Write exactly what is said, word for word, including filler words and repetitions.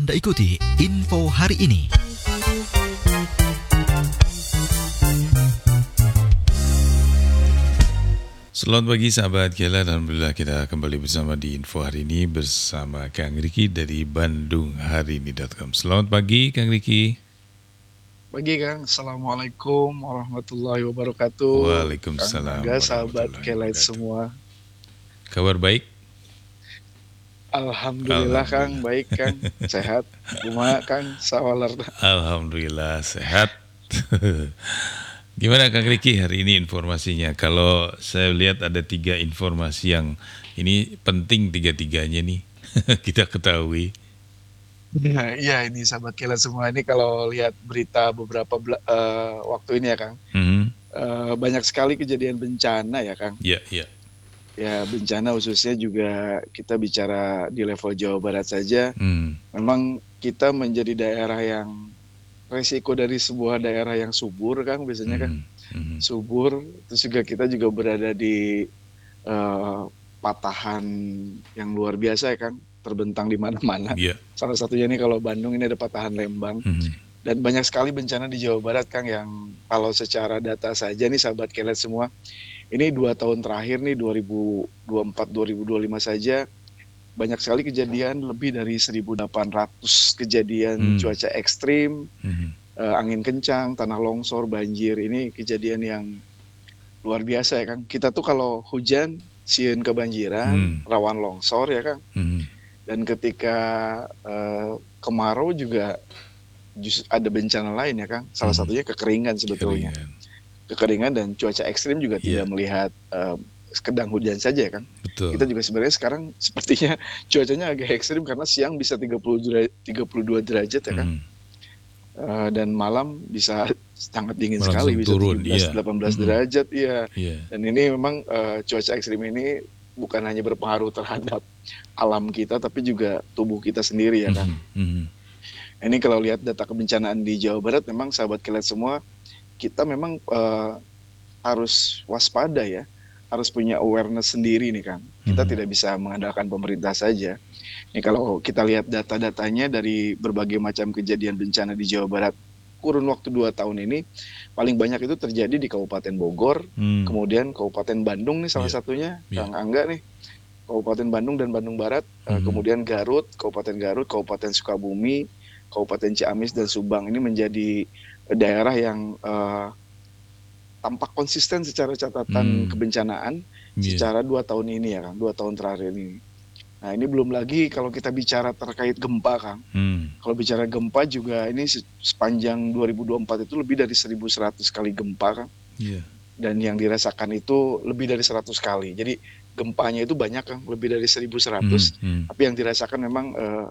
Anda ikuti info hari ini. Selamat pagi sahabat Kela, alhamdulillah kita kembali bersama di info hari ini bersama Kang Riki dari bandung hari ini dot com. Selamat pagi Kang Riki. Pagi Kang, Assalamualaikum warahmatullahi wabarakatuh. Waalaikumsalam Kang Naga, sahabat warahmatullahi Kelight wabarakatuh. semua. Kabar baik? Alhamdulillah, Kang, baik Kang, sehat. Kumaha Kang, sawalar. Alhamdulillah sehat. Gimana Kang Riki hari ini informasinya? Kalau saya lihat ada tiga informasi yang ini penting tiga-tiganya nih kita ketahui. Ya, iya ini sahabat Kelight semua, ini kalau lihat berita beberapa bela- eh, waktu ini ya Kang, Mm-hmm. eh, banyak sekali kejadian bencana ya Kang. Ya, ya. Ya bencana khususnya juga kita bicara di level Jawa Barat saja, Hmm. memang kita menjadi daerah yang resiko dari sebuah daerah yang subur Kang, biasanya Kang. Mhm. Subur, terus juga kita juga berada di eh, patahan yang luar biasa ya Kang, terbentang di mana-mana. Ya. Salah satunya nih kalau Bandung ini ada patahan Lembang. Mhm. Dan banyak sekali bencana di Jawa Barat Kang, yang kalau secara data saja nih sahabat Kelet semua, ini dua tahun terakhir nih dua ribu dua puluh empat dua ribu dua puluh lima saja banyak sekali kejadian, lebih dari seribu delapan ratus kejadian Hmm. cuaca ekstrim, Mhm. eh, angin kencang, tanah longsor, banjir. Ini kejadian yang luar biasa ya Kang. Kita tuh kalau hujan sieun kebanjiran, Hmm. rawan longsor ya Kang. Mhm. Dan ketika eh, kemarau juga justru ada bencana lain ya Kang. Salah Hmm. satunya kekeringan sebetulnya. Keringan. Kekeringan dan cuaca ekstrim juga Iya. tidak melihat eh, sekedar hujan saja ya Kang. Betul. Kita juga sebenarnya sekarang sepertinya cuacanya agak ekstrim, karena siang bisa tiga puluh dera- tiga puluh dua derajat ya Kang. Mhm. Eh, dan malam bisa sangat dingin Langsung sekali, bisa turun, tujuh belas iya. delapan belas Mhm. derajat iya. Iya. Dan ini memang eh, cuaca ekstrim ini bukan hanya berpengaruh terhadap alam kita, tapi juga tubuh kita sendiri ya Kang. Mhm. Mhm. Ini kalau lihat data kebencanaan di Jawa Barat, memang sahabat Kelet semua, kita memang eh, harus waspada ya, harus punya awareness sendiri nih Kang. Kita Mhm. tidak bisa mengandalkan pemerintah saja. Ini kalau kita lihat data-datanya dari berbagai macam kejadian bencana di Jawa Barat, kurun waktu dua tahun ini, paling banyak itu terjadi di Kabupaten Bogor, Hmm. kemudian Kabupaten Bandung nih salah Iya. satunya, Iya. Kang Angga nih, Kabupaten Bandung dan Bandung Barat, eh, Mhm. kemudian Garut, Kabupaten Garut, Kabupaten Sukabumi, Kabupaten Ciamis dan Subang. Ini menjadi daerah yang eh, tampak konsisten secara catatan Hmm. kebencanaan Iya. secara dua tahun ini ya Kang, dua tahun terakhir ini. Nah ini belum lagi kalau kita bicara terkait gempa Kang. Hmm. Kalau bicara gempa juga ini se- sepanjang dua ribu dua puluh empat itu lebih dari seribu seratus kali gempa Kang. Iya. Dan yang dirasakan itu lebih dari seratus kali. Jadi gempanya itu banyak Kang, lebih dari seribu seratus. Mhm. Mhm. Tapi yang dirasakan memang eh,